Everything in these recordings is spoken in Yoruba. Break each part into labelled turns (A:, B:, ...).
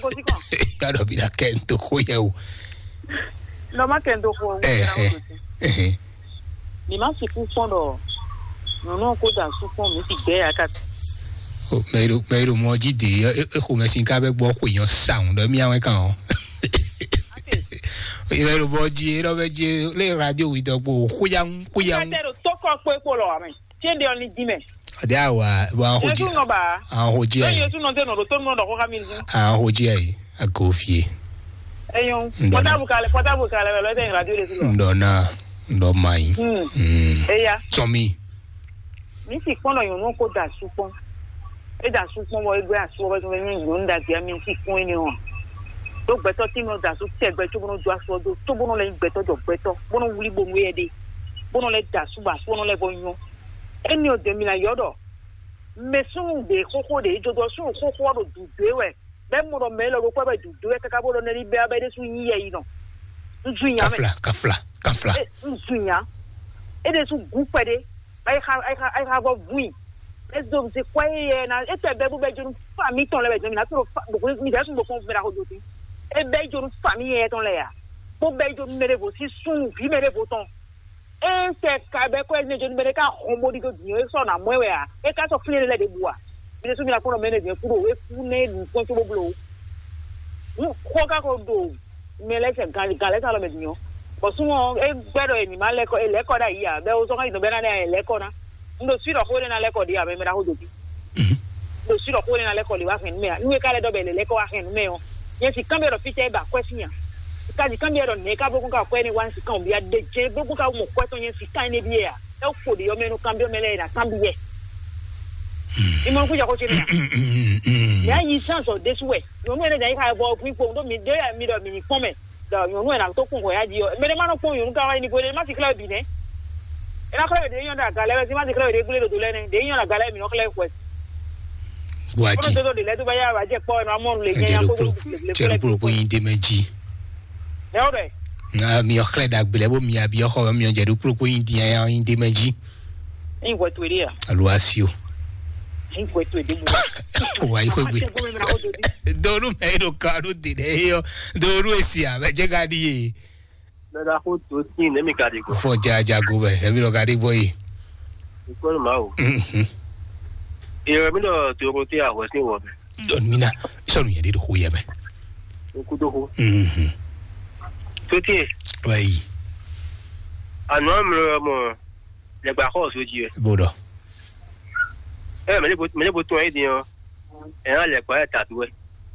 A: così qua.
B: Caro mira kento koyau.
A: No ma kento ko. Ni ma si fu fondo. No ko da su fon mi ti gbe aka.
B: O mero moji de e ko me sin ka be gbo ko yan sound mi awon kan. Mero moji ro be je le radio wi do gbo koyan.
A: To ko po lo amen. Tiende on ni dime.
B: Ade awa wa hoji. Hoji ai.
A: Yesu no de no to no do ko ka mi.
B: Hoji ai agofie.
A: Eyon, pota bukale lo de radio de silo.
B: Ndo mai.
A: Eya.
B: Somi.
A: Mi si kono yo no ko da supon. E da supon wo egbe aso wo so mi yo nda ti mi si kun ni ho. To gbeto ti no da su ti egbe to bono ju aso do to bono le gbeto do gbeto bono wuli bo mu ede bono le da su ba bono le bo yan eni o de mi na yodo mesun de koko de jodo su koko do du dewe be mo do me lo ko ba du dewe ka bo do ne be abede su yi yi no nzunya me
B: kafla
A: nzunya e de su gu pede ai ha go bui do se kwaye na e te be bu be junu fami ton le be na to bo mi da su bo kon me ra ho do ti e be junu fami e ton le ya bo be junu mere bo si sun bi mere bo ton e se ka be ko ne junu mere ka homo di go dio e so na mwewe a e ka so file le de bua bi su mi la ko no mene de kuro we fu ne du ko to boblo ko ka ko do mele se gale ta lo me dio bo su mo e gbero e ni ma le ko da iya be o so ka ino be na le ko na ndo siro ko le na le ko dia me ra ho do ti ndo siro ko le na le ko li wa fen me ni ka le do be le ko wa fen me o yen si camera picture ba question ka di camera ne ka bo ko ka ko ni wan si kan bi ade je bo ko ka mo question yen si kan ne bi ya e fo de yo me no cambio me le na cambie e mo ku ja ko che na ya yi chance of this way yo me le dai ka bo pu po ndo mi de mi do mi ni pon me da yo no na to kun ko ya ji yo me le ma no pon yo nka wa ni ko le ma si kla bi ne ina ko de yon da gale si ma si kla de gule do le ne de yon da gale mi no kla ko
B: Waji.
A: Ono de le to ba ya ba je po no amon le yen ko
B: le pro yin de meji.
A: E ore.
B: Na mi o kle da gbele bo mi abi o ko mi o je do pro yin di yan yin de meji.
A: Ingo to ria.
B: Aluasio.
A: Ingo to de bu.
B: Wa iko gbe. Doru me do karu de yo. Doru esia be je ga di.
C: Da ko to tin ne mi ka di ko.
B: Fo jaja go be. E mi lo ga di boy.
C: Ko ma o. E mi do to ko ti a wo si wo be.
B: Don mina. So mi de ho ye be.
C: Ku do ho. To ti.
B: Wai.
C: Anu mo le gba ko so ji e.
B: Bodo.
C: Me le bo to e di yo. E an le gba ta tu e.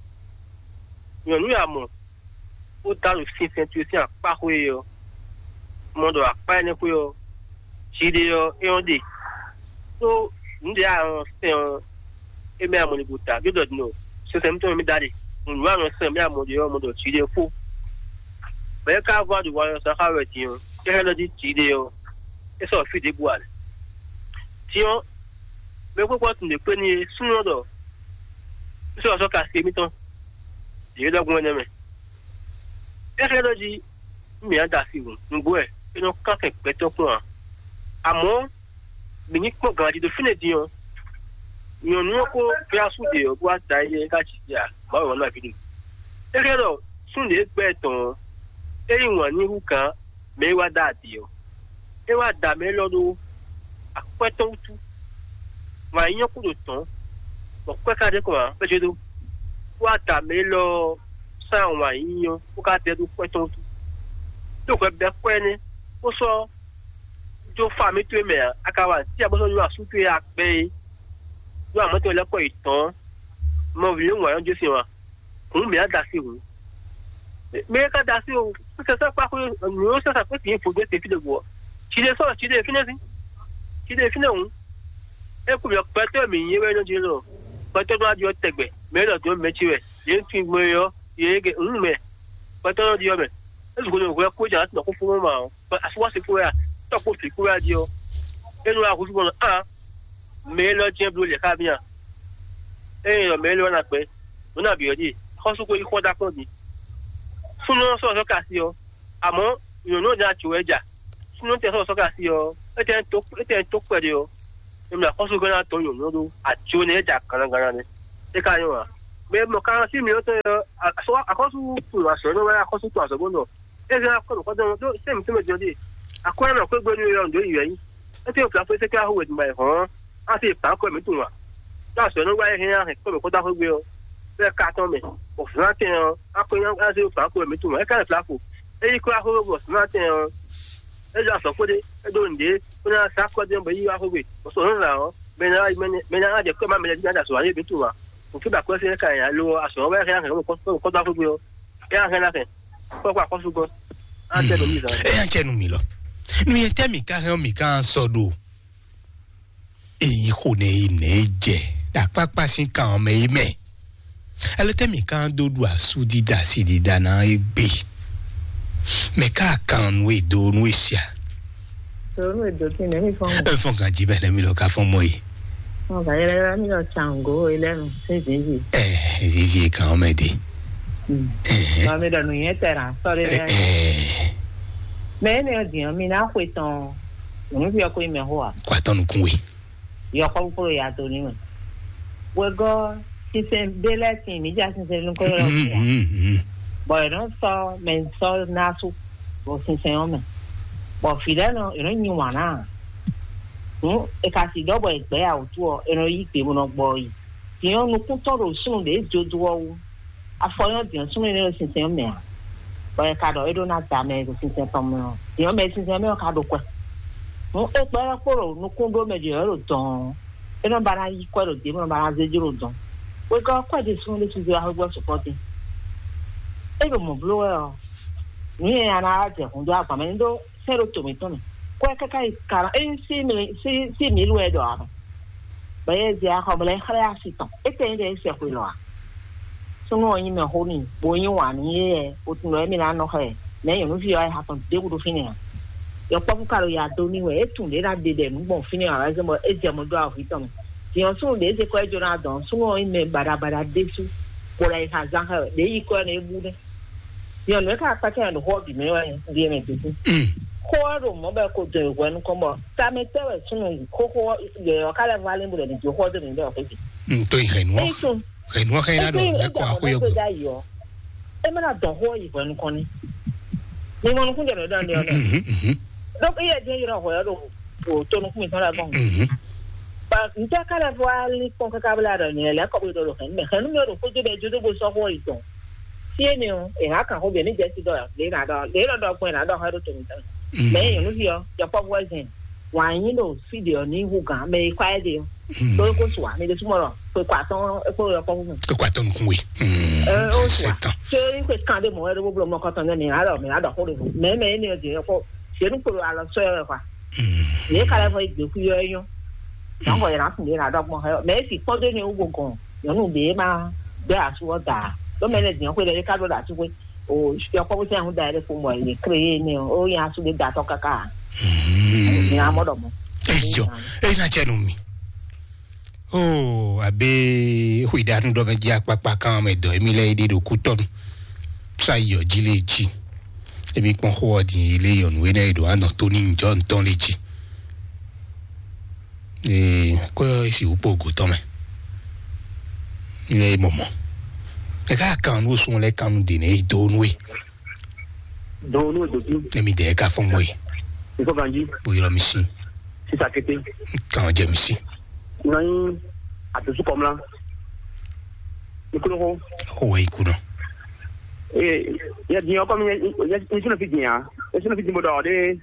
C: Yo nu ya mo. O ta lu sin si a pa ko yo. Mo do a pa ne ko yo. Ji de yo e on de. So ndi a se e me amoni buta you don't know so se mto mi dadi nwa no se me amodi yo mo do ji de fu be ka va du wa sa ha we ti yo e hello di ji de yo e so fi de buale ti yo me ko ko tun de pe ni sunu do so ka se mi ton je da gun ne me e hello di mi anda si wo ngbo e no ka ke pe to ko amo bini ko ga di do fine di yo no ko pia su de o wa ta ye ka chi ya ba wo na fidi e kero sun de gbe ton e won ni hu kan me wa da di yo e wa da me lo do ape to tu wa yin ku do ton mo pe ka de ko pe je do wa ta me lo sa wa yin yo ko ka te do pe to tu to ko be ko ni o so jo fa mi to me akawa ti aboso yo asu to ya pe yo amoto le ko itan mo vi won yan jo si wa kun mi ada si wo me ka da si o se sa pa ko yo se sa pe ti fo de te fi de wo ti de fine un e ku mi pe to mi yin we no ji lo pe to do ajo tegbe me lo do me ti we ye ti mo yo ye ge me pe to do yo me e su ko no ko ja na ko fu ma aswa se ko ya to ko fi ko ya di o e no a ko su ko me lo je blu le ka bi an e lo me lo na pe mo na bi odi ko su ko iko da ko di sunu so ka si o amo yo no ja chu eja sunu te so ka si o e te to pe de o e mi ko su ko na to yo no do a chu ne ja kan ne e ka yo wa mais mon 46 minutes à cause pour la seule à cause pour la seconde et j'ai encore quoi donc c'est me dire à quoi on peut gagner de yuan et puis on peut faire ça où mais hein ah c'est pas comme tout moi là seul on va rien comme quoi dans le c'est carton mais pour ça que à quoi on a pas comme tout moi et quand le placo et quoi au matin et là ça côté et donc on a ça quoi de bailler à jouer on se là maintenant il comme mais il y a des soirées et tout moi on peut pas quoi c'est quand il y a l'eau à sauver rien comme dans le bureau et rien à faire pourquoi quoi sur ah c'est mise
B: et en tenu milo nous y était mi carré mi kan sodo et il connaît neje la papa sin kan me elle était mi kan dodo asudida sidida na ebe me ka kan we do no sia
A: so no do tin mi fon
B: e fon kan jibe le mi lo ka fon mo yi
A: o ba yele mi lo chango ele se zivi
B: zivi kan me de
A: ma me da no yetera sorry mais ne dit mi na kweton no bi ko mi ho a
B: kwaton kun we
A: yo ko pro ya to ni we go si se bele tin mi ja sin se lu ko lo boy no so men so na su bo sin se o me bo file no ino ni wa na e ka si do bo egbe a otu o ino yi pe mo no gbo yi ti o nu kun toro sun de jodo o afoyan ti sun ni sin se o me boy ka do edo na ta me sin se to mo ti o me sin se me o ka do ko mo e pe poro nu kun do me je ro don ino bara yi ko do de mo bara ze jiro don we go kwa de sun le su je a gbo supporting ego mo blow ni ana je kun do apa me ndo sero to mi to me kwa ka kai kara en si mi lu edo ara ba ye ja ko bele khara si to e te de se ku lo so no yin me ho ni bo yin wa ni ye o tun lo mi na no he me yin no fi ai happen de ku do fini yo pa ku karo ya do ni we e tun de na de de mo fini ara se mo e je mo do a fi to me ti on so de se ko e jo na don so no yin me bara de su ko lai ha zang ha de yi ko ne bu de yo no ka pa ka no ho bi me wa de me de ko ro mo ba ko de wen ko mo ta me te we sunu ko ye o kala vale mbu de ho de me de o ke
B: to yi renwa na do e ko a ho
A: yo e me na do ho yi wen ko ni mo no ku de do de o do ye je yo ho yo o to no ku mi ta la bon ba nta kala vale ko ka bla do ni le ko bi do lo ken me ken me ro ko de ju do bo so ho yi to tiene en aka ho bien je ti do le do ko na do ha do to mi ta me yo no yo ya pa voisin wa yin do video ni hu ga me kwa de do ko so me de tomorrow ko kwa ton ko yo pa
B: kun we
A: o so se ko kan de mo ero bo mo ko ton ni ara me ada ho me ni de ko se nu ko ala so yo kwa ye kala fo igbe ku yo yo dan ko ya tun de na do mo me si po de ni ugo gon yo nu be ma de asu da do me le din ko le ka do da tu we o yo ko se hu da re fu mo ye kree ni o ya su de da to kaka ni amodo mo
B: yo e na chenu mi abe huida nu do me ji apapa kan me do mi le de ku ton sa yo jileji e mi pon ho di ile yo nu we na do an to ni john ton leji ko si upo go to me ile momo e ka kan wo sun le kan di ne do nu we
C: do tu
B: e mi de ka fon mo yi
C: ko ganji
B: bo yo mi si
C: si sakete
B: kan je mi si
C: nai atusu komla ikuno
B: ho ikuno
C: ya di ko mi ya ni sino fi dia e sino fi mo do de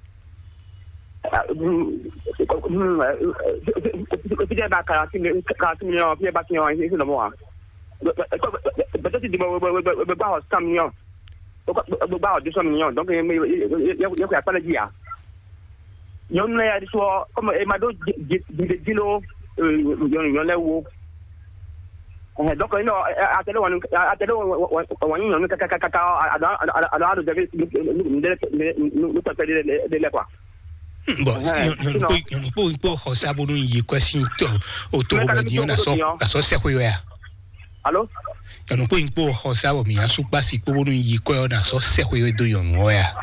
C: Pide ba ka ti yo pide ba ti yo isi no mo a but ti di mo be ba ho sam yo ba ho di sam yo donc yo ko apology ya yo na ya di so comme e ma do di dilo yo le wo donc no atele wan yo ka ada de de quoi
B: bon on peut ça bon y question auto radio na so se ko ya
C: allo
B: on peut ça bo mi asu pa si ko bon y ko na so se ko do yo mo ya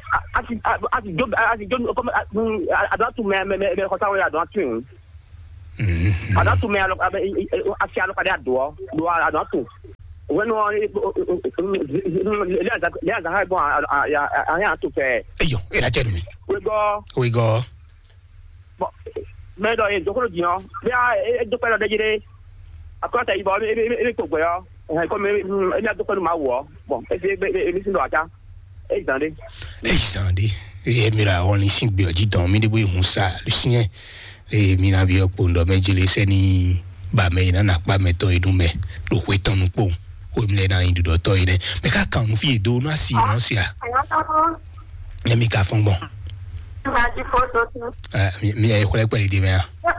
C: ati comme adatu me ko ta wa do atu
D: Ada tu me alo asi alo kada do ada tu. Bueno, ya za ha bo ya tu pe.
B: Eyo, era Jeremy. We go.
D: Bo me do e dokoro di no. Ya e dokoro de jire. Akota ibo e ko gbe yo. E ko me e dokoro ma wo. Bon, e si do aja. E Sunday. E
B: mira only sing bi oji don mi de bo ehun sa lu sin e mi na bi opo ndo mejile se ni ba me na pa me to idun me lo we tonu po o mi le na indu do to ire me ka kan fi edo no asi no sia e mi ka fun bon mi e ko le pe di me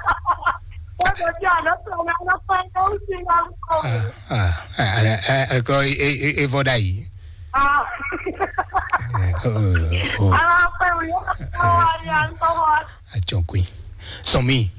B: ko e vodai Qui. Sono mi.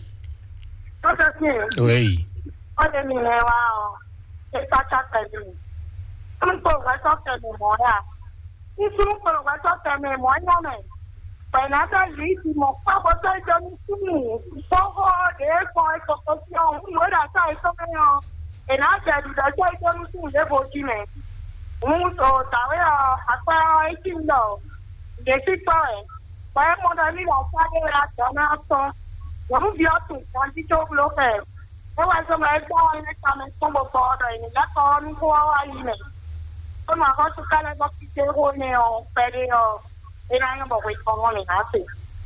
B: Oui.
A: Ode mi le wa o. E ta cha te mi. Un po ga so te mi mo ya. Ni su po ga so te mi mo ya me. Pa na ta li ti mo pa bo so jo ni su mi. So ho de ko e ko ko si o mo da sa e so me o. E na ja di da so jo ni su de bo ji me. Un to ta we apa e ti no. De si pa e. Pa mo da ni la sa de la ta na so. Vamos ver tudo, quando te jogo logo é. Eu acho que vai dar ainda também como pode ainda, já tô no qual aí né. Como agora tu cara vai te né, o pede o, e não vou com ele assim.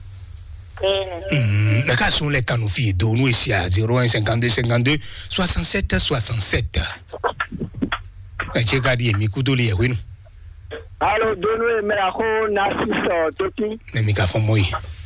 B: La casse on les canoufi do nous ici à 01 52 52 67 67. Et tu as dit mi kudoli e winu.
D: Allo dono me la ko na siso toki.
B: Ne mi ka fo moi.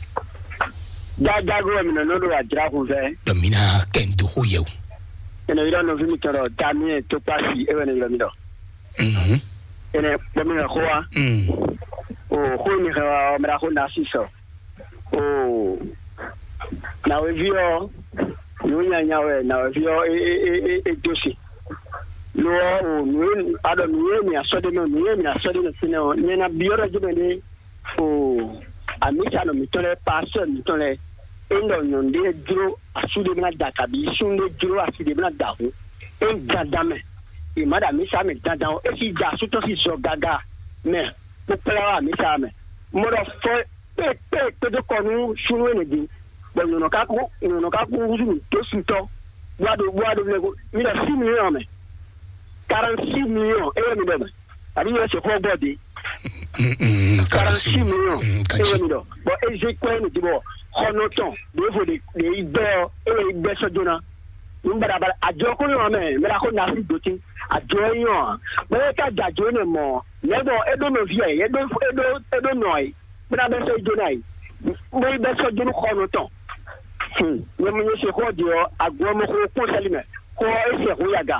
D: Jago mi no do ajira kun fe.
B: Domina kendo hoye.
D: Ene ira no vimi toro tami to pasi e wena ira mi do. Ene domina ko wa. O ko ni ha me la ko na siso. O na we vio yo nya we na we vio e dosi. No no adam ni asode no ni asode no sino ni na biora jibele o amisa no mitole person mitole endo nyonde dro asude na dakabi sunde dro asude na dahu en gadame e madame misa me dadan e si ja suto si so gaga me popela misa me moro fo pe de konu sunu enedi bo no kaku uzu to suto wado lego mi da 6 million me 46 millions et mi donne. Abi yo se ko body. 46 millions et mi donne. Bon et j'ai quoi ni dibo honoton de fo de ibe e ibe so dona. Mbara ba ajo ko yo me la ko na fi doti. Ajo yo. Bo ka jajo ne mo. Lebo edo no vie, edo noi. Mbara be so dona yi. Bo ibe so dona honoton. Yo me se ko dio agwo mo ko salime. Ko e se ko yaga.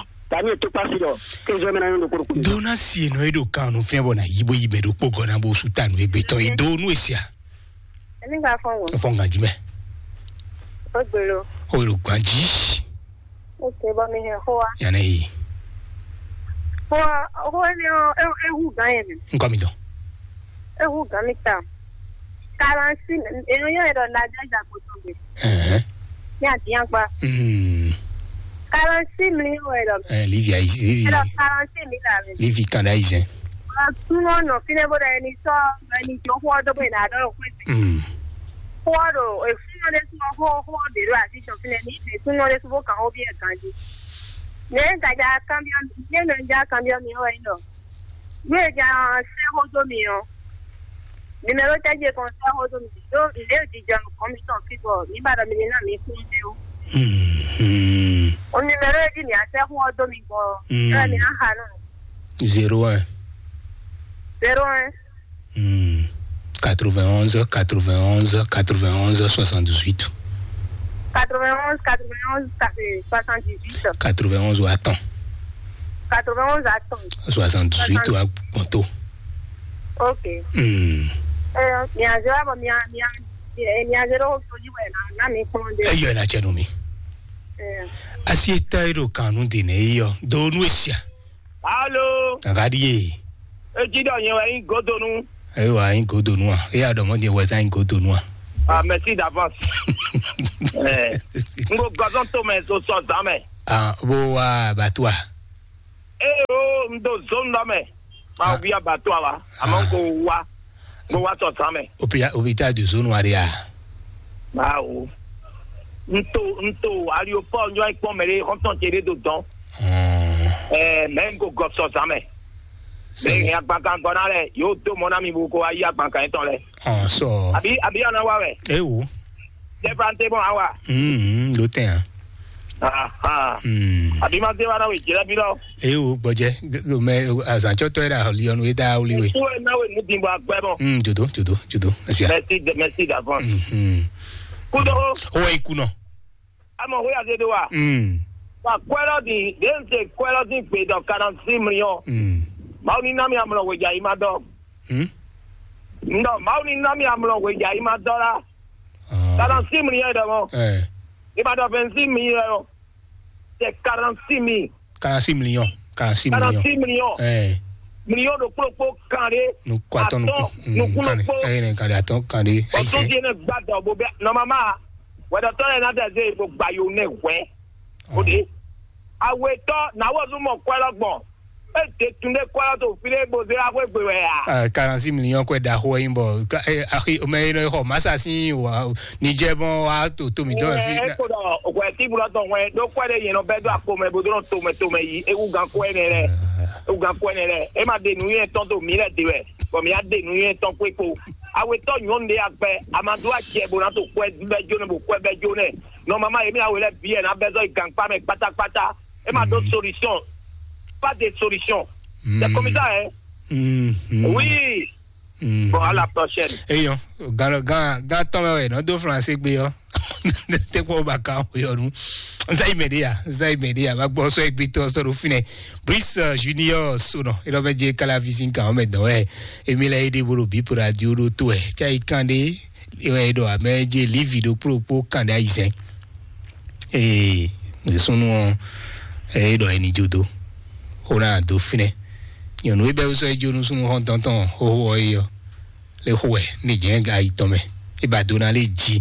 B: Dona si no edo kanu fe bona yibo yibe do pogo na bo sultanu egbe to edo nu esia.
A: Eni ga fonwo.
B: Fonga jime.
A: Ogbelo.
B: O lo gbanji.
A: O se ba mi he hoa.
B: Ya na yi.
A: Hoa ni ehu gan yen.
B: Nko mi do.
A: Ehu gan mi ta. Karansi eno yo edo na jaja ko to be. Ya ti yan pa. 46 millions.
B: Livia ici.
A: Alors 46 millions.
B: Livia quand là ici.
A: Tout le monde finit par aller so ni jo ho do be na do ko. Ho do e fun le so ho de ro ati so fun ni e fun le so kan o bi e kan ji. Ne ga ja cambio ne no ja cambio mi ho ino. Ne ja se ho do mi o. Numero ta je kon se ho do mi do le di ja commission figo ni ba da mi na mi fun de o. On numéro est dit, c'est un domingo.
B: 01 91 91 91 78
A: 91 91 78
B: 91 ou attends
A: 91 attends
B: 78 ou à Ponto.
A: Ok.
B: Eyo na chenomi. Asieta iro kanu dine iyo do nu esia.
D: Allo.
B: Ngadiye.
D: E jido yen wa yin godonu.
B: E wa yin godonu a. E adomo de wa sa yin godonu a.
C: Ah, merci d'avance. Ngo gazon to mais so so dame.
B: Ah, bo wa batwa.
C: Oh, ndo zone dame. Ma via batwa wa. Amango wa. Ngo wa so dame.
B: Hôpital de zone wa dia.
C: Ba o. Nto aéroport nyo ipon mele konton téré dedans. Même go gazon dame. Mais agbankan gona le yo to mon ami boko ayi agbankan ton le.
B: Ah so.
C: Abi ana wa we.
B: Wo.
C: Je prante bon awa.
B: Lo ten.
C: Abi ma de wa na we jira bi lo.
B: Wo boje me azancho to era li onu da oli we.
C: Wo na we mu dimbo agbe bon.
B: Jodo. Asia.
C: Merci d'avance. Kudo.
B: O e kuno.
C: Amo ho ya de wa. Wa kwelo di dense kwelo di pe do 46 millions. Mauni nami amlo weja imado. No, mauni nami amlo weja imado la. 46 millions de mo. Imado 26 millions. C'est 46 000. 46 millions.
B: 46 millions.
C: Millions de propos carré.
B: Nous quatons nous carré attends carré.
C: Tout bien gbado bo no mama. We do tole na de bo gbayo ne we. Odi. Awe to na wo zu mo kwelo gbon.
B: 46 millions quoi d'argent imbo aki mais le romasa si wa Niger bon wa to mi do fi
C: o ko ti bulo to we do kwa de yen no be do akome bo do to me yi e u gan ko ene re e ma de nu yen ton to mi le de we ko mi a de nu yen ton ko ko awe to nyon de agbe amadu a che bo na to ko be jo ne bo ko be jo ne no mama e mi a we le bien na be zo gan pa me pata e ma do solution. Pas de solution. C'est comme ça, hein? Oui. Bon, à la prochaine.
B: Et yo, gars, non, deux français, bien. T'es quoi, baka, yo, Zay media, va boire so ekbito so rufine. Brice Junior, sono, il va dire qu'à la visite quand même, ouais. Et mais là, il est bolobi pour radio, tout, ouais. Tiens, il candé, il va aider à mettre les vidéos pour candé haïtien. Et, nous sommes, et dans un idiot. Ona do fine yo no be so ejo no sun hon tonton ho yo le howe ni jenga itome e ba dona le ji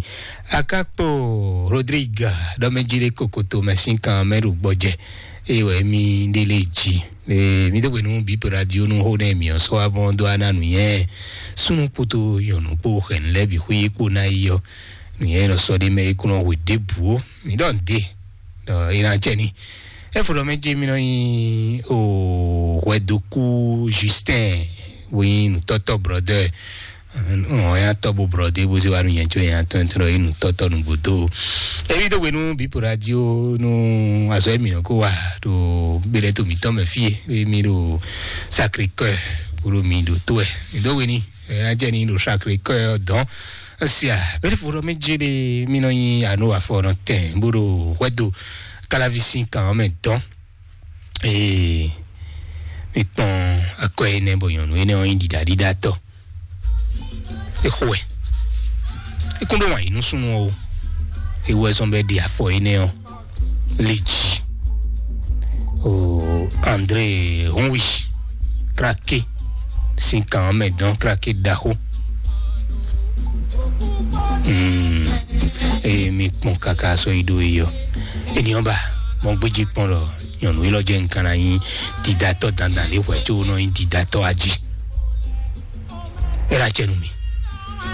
B: akapo Rodrigue do mejire kokoto mesin kan meru gboje e we mi de le ji le mi de we no bi radio no ho na mi so abondo ananu yen sunu poto yo no po hen le bi hui ko na yo ni no so de me ko no we debu mi don de ina jeni e fo me jemi no yi o Wedoku Justin oui nous toto brother on ya tobo brother bo se wa nu yen jo yan ton tro yi nu toto nu bodo e bi do we nu bi por radio nu aso emi no ko wa do bele to mi to me fie mi do Sacré Cœur pour mi do to e do we ni na je ni do Sacré Cœur don sia bele fo me jere mi no yi anu afo no ten buru Wedo Calavisin quand même temps et pon akoy ne boyon we ne on dida to e khoe e kondo wa inu sunu o e we zombe di afo ine o leji o André Ronwi craqué 5 ans mais donc craqué daho e mi pon kaka so ido yo eniyan ba mo gbeji pon lo yonu ilo je nkan ayin didato dandan le wejo no didato aji era chenu mi